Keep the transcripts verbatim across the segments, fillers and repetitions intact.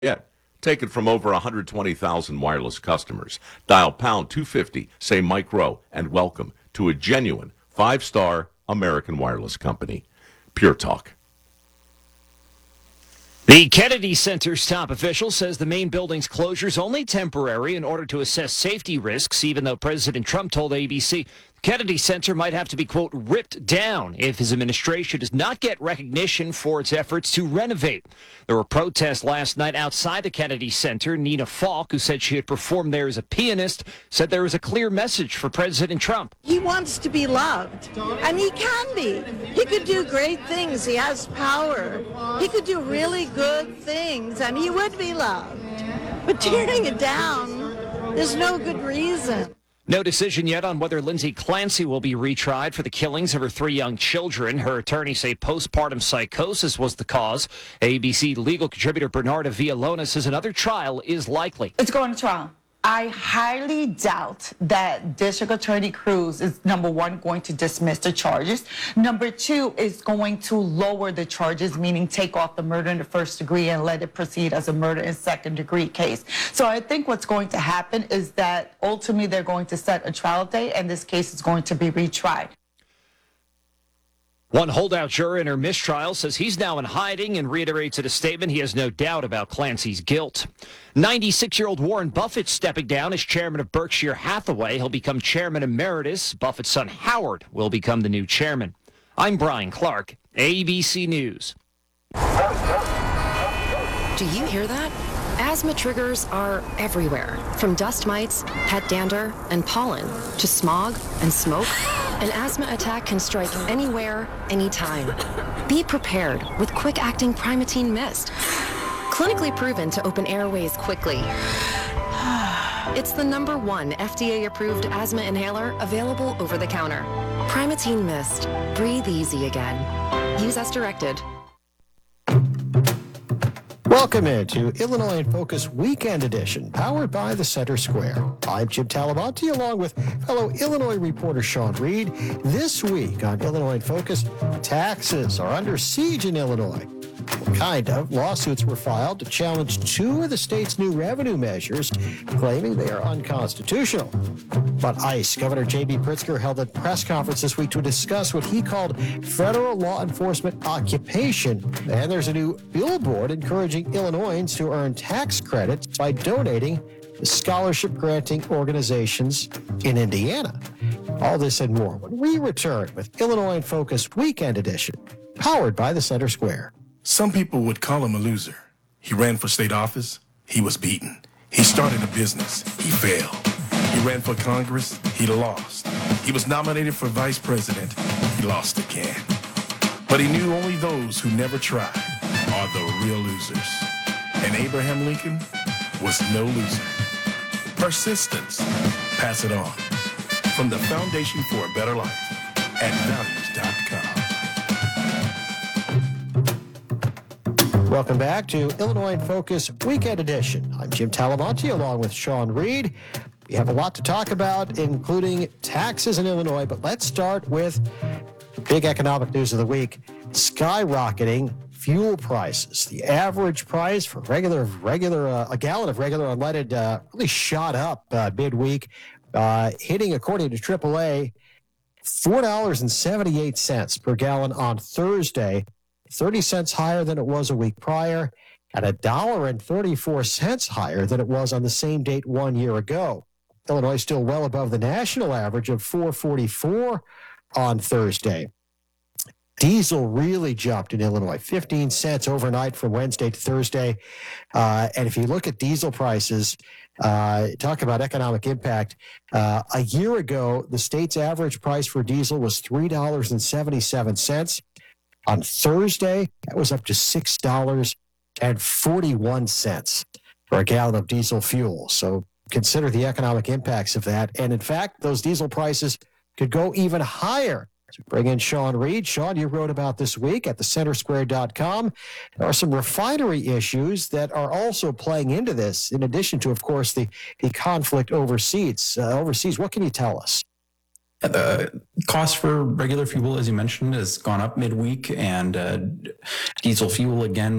yet. Take it from over one hundred twenty thousand wireless customers. Dial pound two fifty, say Mike Rowe, and welcome to a genuine five-star American wireless company. Pure Talk. The Kennedy Center's top official says the main building's closure is only temporary in order to assess safety risks, even though President Trump told A B C Kennedy Center might have to be, quote, ripped down if his administration does not get recognition for its efforts to renovate. There were protests last night outside the Kennedy Center. Nina Falk, who said she had performed there as a pianist, said there was a clear message for President Trump. He wants to be loved, and he can be. He could do great things. He has power. He could do really good things, and he would be loved. But tearing it down, there's no good reason. No decision yet on whether Lindsay Clancy will be retried for the killings of her three young children. Her attorneys say postpartum psychosis was the cause. A B C legal contributor Bernarda Villalona says another trial is likely. It's going to trial. I highly doubt that District Attorney Cruz is, number one, going to dismiss the charges. Number two, is going to lower the charges, meaning take off the murder in the first degree and let it proceed as a murder in second degree case. So I think what's going to happen is that ultimately they're going to set a trial date and this case is going to be retried. One holdout juror in her mistrial says he's now in hiding and reiterates in a statement he has no doubt about Clancy's guilt. ninety-six-year-old Warren Buffett stepping down as chairman of Berkshire Hathaway. He'll become chairman emeritus. Buffett's son Howard will become the new chairman. I'm Brian Clark, A B C News. Do you hear that? Asthma triggers are everywhere, from dust mites, pet dander, and pollen, to smog and smoke. An asthma attack can strike anywhere, anytime. Be prepared with quick-acting Primatene Mist. Clinically proven to open airways quickly. It's the number one F D A-approved asthma inhaler available over the counter. Primatene Mist. Breathe easy again. Use as directed. Welcome into Illinois in Focus Weekend Edition, powered by the Center Square. I'm Jim Talamonte, along with fellow Illinois reporter Sean Reed. This week on Illinois in Focus, taxes are under siege in Illinois. Kind of. Lawsuits were filed to challenge two of the state's new revenue measures, claiming they are unconstitutional. But ICE Governor J B Pritzker held a press conference this week to discuss what he called federal law enforcement occupation. And there's a new billboard encouraging Illinoisans to earn tax credits by donating to scholarship-granting organizations in Indiana. All this and more when we return with Illinois in Focus Weekend Edition, powered by the Center Square. Some people would call him a loser. He ran for state office. He was beaten. He started a business. He failed. He ran for Congress. He lost. He was nominated for vice president. He lost again. But he knew only those who never tried are the real losers. And Abraham Lincoln was no loser. Persistence. Pass it on. From the Foundation for a Better Life at values dot com. Welcome back to Illinois in Focus Weekend Edition. I'm Jim Talamonte, along with Sean Reed. We have a lot to talk about, including taxes in Illinois, but let's start with big economic news of the week: skyrocketing fuel prices. The average price for regular, regular uh, a gallon of regular unleaded uh, really shot up uh, midweek, uh, hitting, according to triple A, four dollars and seventy-eight cents per gallon on Thursday. thirty cents higher than it was a week prior, and one dollar and thirty-four cents higher than it was on the same date one year ago. Illinois is still well above the national average of four forty-four on Thursday. Diesel really jumped in Illinois, fifteen cents overnight from Wednesday to Thursday. Uh, and if you look at diesel prices, uh, talk about economic impact. Uh, a year ago, the state's average price for diesel was three dollars and seventy-seven cents. On Thursday, that was up to six dollars and forty-one cents for a gallon of diesel fuel. So consider the economic impacts of that. And in fact, those diesel prices could go even higher. So bring in Sean Reed. Sean, you wrote about this week at the center square dot com. There are some refinery issues that are also playing into this, in addition to, of course, the, the conflict overseas. Uh, overseas, what can you tell us? The cost for regular fuel, as you mentioned, has gone up midweek, and uh, diesel fuel, again,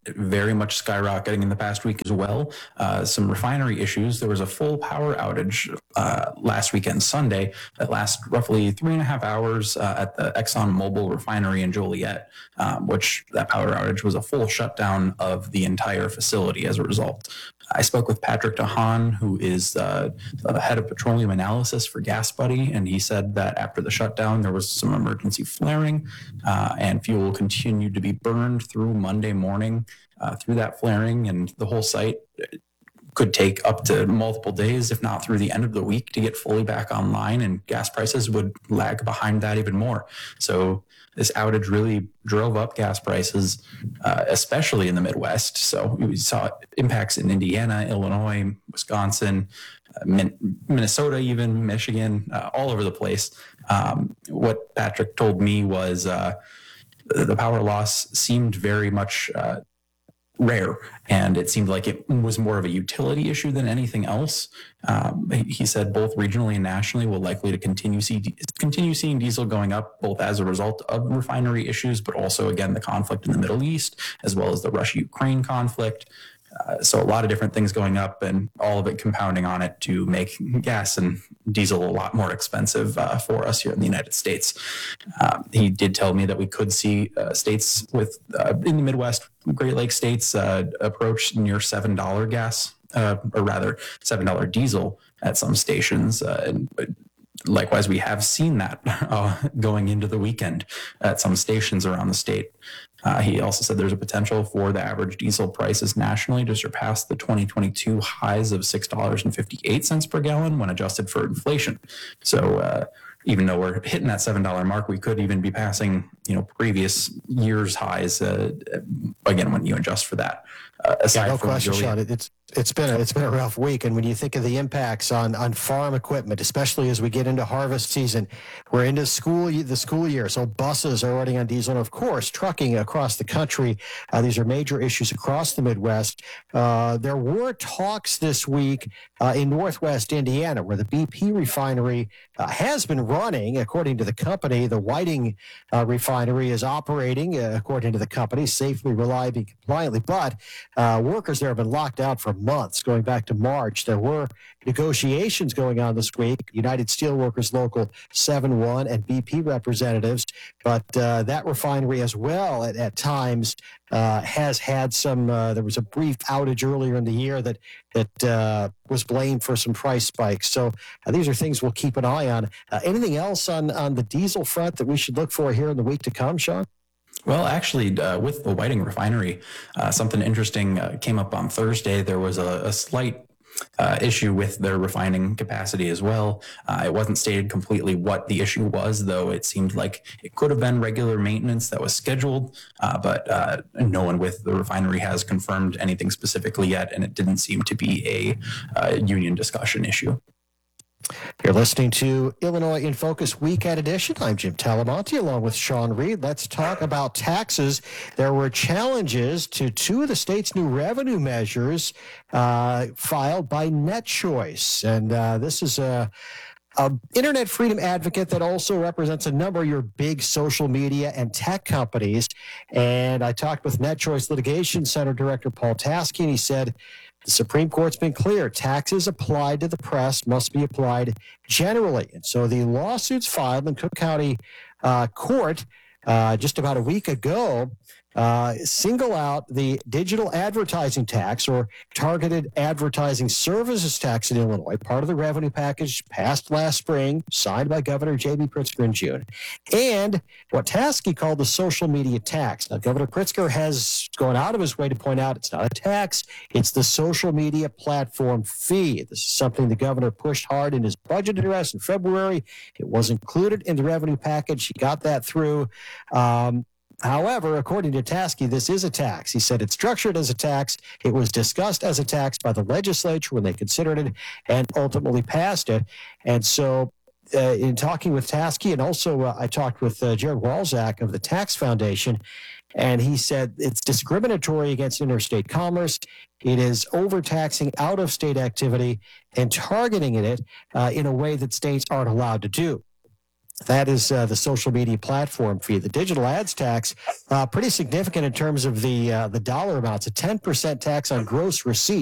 very much skyrocketing in the past week as well. Uh, some refinery issues. There was a full power outage uh, last weekend, Sunday, that lasted roughly three and a half hours uh, at the ExxonMobil refinery in Joliet, um, which that power outage was a full shutdown of the entire facility as a result. I spoke with Patrick DeHaan, who is uh, the head of petroleum analysis for GasBuddy, and he said that after the shutdown, there was some emergency flaring, uh, and fuel continued to be burned through Monday morning uh, through that flaring, and the whole site could take up to multiple days, if not through the end of the week, to get fully back online, and gas prices would lag behind that even more. So this outage really drove up gas prices, uh, especially in the Midwest. So we saw impacts in Indiana, Illinois, Wisconsin, uh, Min- Minnesota, even Michigan, uh, all over the place. Um, what Patrick told me was uh, the power loss seemed very much uh, rare, and it seemed like it was more of a utility issue than anything else. Um, he said both regionally and nationally will likely to continue see continue seeing diesel going up, both as a result of refinery issues, but also again the conflict in the Middle East, as well as the Russia-Ukraine conflict. Uh, so a lot of different things going up, and all of it compounding on it to make gas and diesel a lot more expensive uh, for us here in the United States. Uh, he did tell me that we could see uh, states with uh, in the Midwest, Great Lakes states uh, approach near seven dollars gas, uh, or rather seven dollars diesel at some stations. Uh, and, Likewise, we have seen that uh, going into the weekend at some stations around the state. Uh, he also said there's a potential for the average diesel prices nationally to surpass the twenty twenty-two highs of six dollars and fifty-eight cents per gallon when adjusted for inflation. So uh, even though we're hitting that seven dollars mark, we could even be passing, you know, previous year's highs, uh, again, when you adjust for that. Uh, aside yeah, no from question, Joliet. Sean. It's it's been a, it's been a rough week, and when you think of the impacts on on farm equipment, especially as we get into harvest season, we're into school the school year, so buses are running on diesel, and of course, trucking across the country. Uh, these are major issues across the Midwest. Uh, there were talks this week uh, in Northwest Indiana, where the B P refinery uh, has been running, according to the company. The Whiting uh, refinery is operating, uh, according to the company, safely, reliably, compliantly, but Uh, workers there have been locked out for months, going back to March. There were negotiations going on this week, United Steelworkers Local seven one and B P representatives, but uh, that refinery as well at, at times uh, has had some, uh, there was a brief outage earlier in the year that, that uh, was blamed for some price spikes. So uh, these are things we'll keep an eye on. Uh, anything else on, on the diesel front that we should look for here in the week to come, Sean? Well, actually, uh, with the Whiting refinery, uh, something interesting uh, came up on Thursday. There was a, a slight uh, issue with their refining capacity as well. Uh, it wasn't stated completely what the issue was, though it seemed like it could have been regular maintenance that was scheduled, uh, but uh, no one with the refinery has confirmed anything specifically yet, and it didn't seem to be a uh, union discussion issue. You're listening to Illinois in Focus Weekend Edition. I'm Jim Talamonte along with Sean Reed. Let's talk about taxes. There were challenges to two of the state's new revenue measures uh, filed by NetChoice. And uh, this is a, a internet freedom advocate that also represents a number of your big social media and tech companies. And I talked with NetChoice Litigation Center Director Paul Taskey, and he said, the Supreme Court's been clear. Taxes applied to the press must be applied generally. And so the lawsuits filed in Cook County uh, Court uh, just about a week ago uh, single out the digital advertising tax or targeted advertising services tax in Illinois, part of the revenue package passed last spring, signed by Governor J B Pritzker in June, and what Taskey called the social media tax. Now, Governor Pritzker has gone out of his way to point out it's not a tax, it's the social media platform fee. This is something the governor pushed hard in his budget address in February. It was included in the revenue package. He got that through. Um, However, according to Taskey, this is a tax. He said it's structured as a tax. It was discussed as a tax by the legislature when they considered it and ultimately passed it. And so uh, in talking with Taskey, and also uh, I talked with uh, Jared Walzak of the Tax Foundation, and he said it's discriminatory against interstate commerce. It is overtaxing out-of-state activity and targeting it uh, in a way that states aren't allowed to do. That is uh, the social media platform fee. The digital ads tax, uh, pretty significant in terms of the uh, the dollar amounts. A ten percent tax on gross receipts.